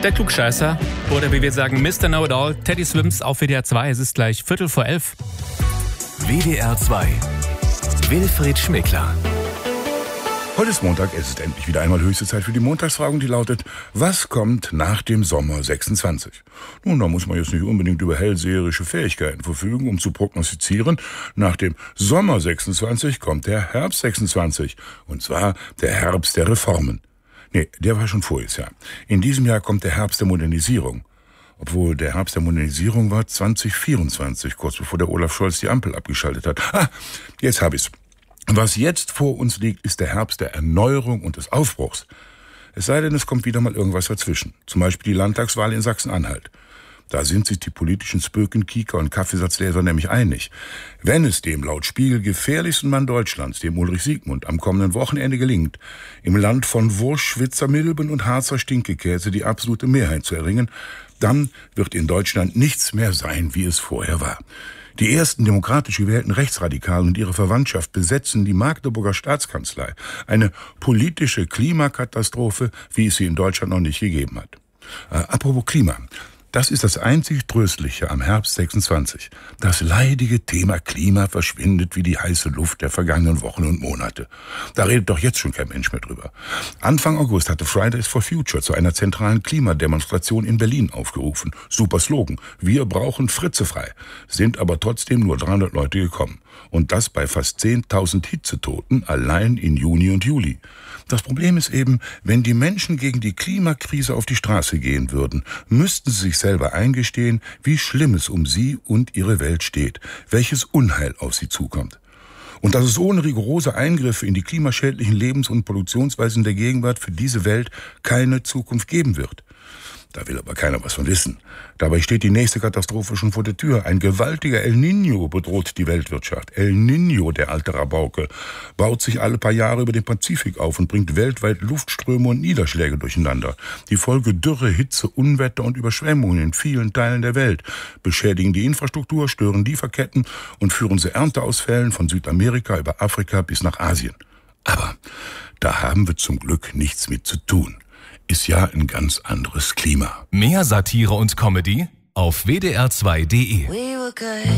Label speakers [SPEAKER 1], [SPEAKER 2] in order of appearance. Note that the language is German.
[SPEAKER 1] Der Klugscheißer oder wie wir sagen Mr. Know-it-all, Teddy Swims auf WDR 2. Es ist gleich 11:45.
[SPEAKER 2] WDR 2. Wilfried Schmickler.
[SPEAKER 3] Heute ist Montag, es ist endlich wieder einmal höchste Zeit für die Montagsfrage, die lautet: Was kommt nach dem Sommer 26? Nun, da muss man jetzt nicht unbedingt über hellseherische Fähigkeiten verfügen, um zu prognostizieren. Nach dem Sommer 26 kommt der Herbst 26. Und zwar der Herbst der Reformen. Nee, der war schon voriges Jahr. In diesem Jahr kommt der Herbst der Modernisierung. Obwohl der Herbst der Modernisierung war 2024, kurz bevor der Olaf Scholz die Ampel abgeschaltet hat. Jetzt hab ich's. Was jetzt vor uns liegt, ist der Herbst der Erneuerung und des Aufbruchs. Es sei denn, es kommt wieder mal irgendwas dazwischen. Zum Beispiel die Landtagswahl in Sachsen-Anhalt. Da sind sich die politischen Spöken, Kieker und Kaffeesatzleser nämlich einig. Wenn es dem laut Spiegel gefährlichsten Mann Deutschlands, dem Ulrich Siegmund, am kommenden Wochenende gelingt, im Land von Wurst, Schwitzer Milben und Harzer Stinkekäse die absolute Mehrheit zu erringen, dann wird in Deutschland nichts mehr sein, wie es vorher war. Die ersten demokratisch gewählten Rechtsradikalen und ihre Verwandtschaft besetzen die Magdeburger Staatskanzlei. Eine politische Klimakatastrophe, wie es sie in Deutschland noch nicht gegeben hat. Apropos Klima. Das ist das einzig Tröstliche am Herbst 26. Das leidige Thema Klima verschwindet wie die heiße Luft der vergangenen Wochen und Monate. Da redet doch jetzt schon kein Mensch mehr drüber. Anfang August hatte Fridays for Future zu einer zentralen Klimademonstration in Berlin aufgerufen. Super Slogan. Wir brauchen fritzefrei. Sind aber trotzdem nur 300 Leute gekommen. Und das bei fast 10.000 Hitzetoten allein in Juni und Juli. Das Problem ist eben, wenn die Menschen gegen die Klimakrise auf die Straße gehen würden, müssten sie sich selber eingestehen, wie schlimm es um sie und ihre Welt steht, welches Unheil auf sie zukommt. Und dass es ohne rigorose Eingriffe in die klimaschädlichen Lebens- und Produktionsweisen der Gegenwart für diese Welt keine Zukunft geben wird. Da will aber keiner was von wissen. Dabei steht die nächste Katastrophe schon vor der Tür. Ein gewaltiger El Niño bedroht die Weltwirtschaft. El Niño, der alte Rabauke, baut sich alle paar Jahre über den Pazifik auf und bringt weltweit Luftströme und Niederschläge durcheinander. Die Folge Dürre, Hitze, Unwetter und Überschwemmungen in vielen Teilen der Welt beschädigen die Infrastruktur, stören Lieferketten und führen zu Ernteausfällen von Südamerika über Afrika bis nach Asien. Aber da haben wir zum Glück nichts mit zu tun. Ist ja ein ganz anderes Klima.
[SPEAKER 2] Mehr Satire und Comedy auf wdr2.de.